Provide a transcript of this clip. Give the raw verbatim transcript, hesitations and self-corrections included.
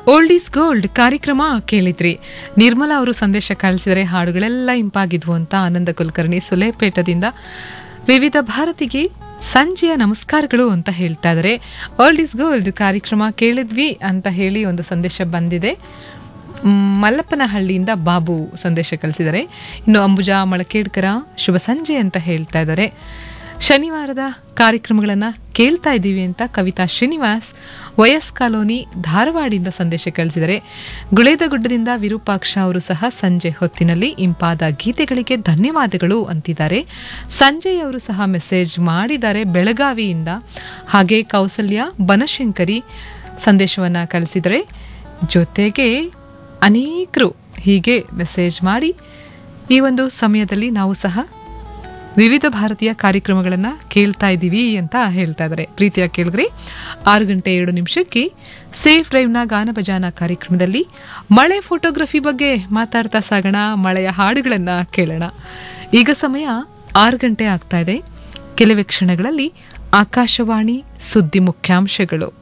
Old is gold ಕಾರ್ಯಕ್ರಮ ಕೇಳಿದ್ರಿ. ನಿರ್ಮಲಾ ಅವರು ಸಂದೇಶ ಕಳಿಸಿದರೆ ಹಾಡುಗಳೆಲ್ಲ ಇಂಪಾಗಿದ್ವು ಅಂತ ಆನಂದ ಕುಲಕರ್ಣಿ ಸುಲೇಪೇಟದಿಂದ ವಿವಿಧ ಭಾರತಿಗೆ ಸಂಜೆಯ ನಮಸ್ಕಾರಗಳು ಅಂತ ಹೇಳ್ತಾ ಇದ್ದಾರೆ. ಓಲ್ಡ್ ಈಸ್ ಗೋಲ್ಡ್ ಕಾರ್ಯಕ್ರಮ ಕೇಳಿದ್ವಿ ಅಂತ ಹೇಳಿ ಒಂದು ಸಂದೇಶ ಬಂದಿದೆ. ಮಲ್ಲಪ್ಪನಹಳ್ಳಿಯಿಂದ ಬಾಬು ಸಂದೇಶ ಕಳಿಸಿದ್ದಾರೆ. ಇನ್ನು ಅಂಬುಜಾ ಮಳಕೇಡ್ಕರ ಶುಭ ಸಂಜೆ ಅಂತ ಹೇಳ್ತಾ ಇದ್ದಾರೆ. ಶನಿವಾರದ ಕಾರ್ಯಕ್ರಮಗಳನ್ನು ಕೇಳ್ತಾ ಇದ್ದೀವಿ ಅಂತ ಕವಿತಾ ಶ್ರೀನಿವಾಸ್ ವಯಸ್ ಕಾಲೋನಿ ಧಾರವಾಡಿಂದ ಸಂದೇಶ ಕಳಿಸಿದರೆ. ಗುಳೇದಗುಡ್ಡದಿಂದ ವಿರೂಪಾಕ್ಷ ಅವರು ಸಹ ಸಂಜೆ ಹೊತ್ತಿನಲ್ಲಿ ಇಂಪಾದ ಗೀತೆಗಳಿಗೆ ಧನ್ಯವಾದಗಳು ಅಂತಿದ್ದಾರೆ. ಸಂಜಯ್ ಅವರು ಸಹ ಮೆಸೇಜ್ ಮಾಡಿದ್ದಾರೆ ಬೆಳಗಾವಿಯಿಂದ. ಹಾಗೆ ಕೌಸಲ್ಯ ಬನಶಂಕರಿ ಸಂದೇಶವನ್ನು ಕಳಿಸಿದರೆ. ಜೊತೆಗೆ ಅನೇಕರು ಹೀಗೆ ಮೆಸೇಜ್ ಮಾಡಿ ಈ ಒಂದು ಸಮಯದಲ್ಲಿ ನಾವು ಸಹ ವಿವಿಧ ಭಾರತೀಯ ಕಾರ್ಯಕ್ರಮಗಳನ್ನು ಕೇಳ್ತಾ ಇದ್ದೀವಿ ಅಂತ ಹೇಳ್ತಾ ಇದ್ದಾರೆ. ಪ್ರೀತಿಯ ಕೇಳಿದ್ರಿ. ಆರು ಗಂಟೆ ಏಳು ನಿಮಿಷಕ್ಕೆ ಸೇಫ್ ಡ್ರೈವ್ನ ಗಾನ ಭಜಾನ ಕಾರ್ಯಕ್ರಮದಲ್ಲಿ ಮಳೆ ಫೋಟೋಗ್ರಫಿ ಬಗ್ಗೆ ಮಾತಾಡ್ತಾ ಸಾಗೋಣ. ಮಳೆಯ ಹಾಡುಗಳನ್ನು ಕೇಳೋಣ. ಈಗ ಸಮಯ ಆರು ಗಂಟೆ ಆಗ್ತಾ ಇದೆ. ಕೆಲವೇ ಕ್ಷಣಗಳಲ್ಲಿ ಆಕಾಶವಾಣಿ ಸುದ್ದಿ ಮುಖ್ಯಾಂಶಗಳು.